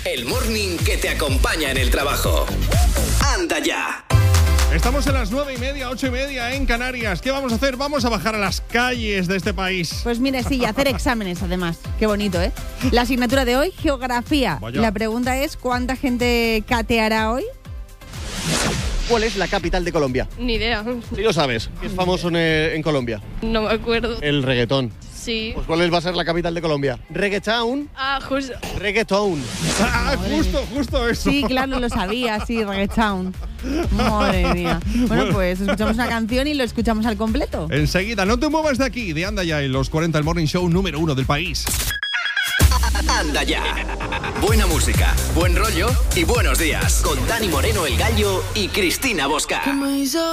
el morning que te acompaña en el trabajo. Anda ya. Estamos en las 9:30, 8:30 en Canarias. ¿Qué vamos a hacer? Vamos a bajar a las calles de este país. Pues mira, sí, y hacer exámenes además. Qué bonito, ¿eh? La asignatura de hoy, geografía. Vaya. La pregunta es, ¿cuánta gente cateará hoy? ¿Cuál es la capital de Colombia? Ni idea. Sí lo sabes. ¿Qué es famoso en Colombia? No me acuerdo. El reggaetón. Sí. Pues ¿cuál va a ser la capital de Colombia? Reggaetown. Justo. Reggaetown. Ah, justo eso. Sí, claro, lo sabía, sí, Reggaetown. Madre mía. Bueno, pues escuchamos una canción y lo escuchamos al completo. Enseguida, no te muevas de aquí, de Anda Ya en los 40, el morning show número 1 del país. Anda ya. Buena música, buen rollo y buenos días. Con Dani Moreno, el Gallo, y Cristina Bosca.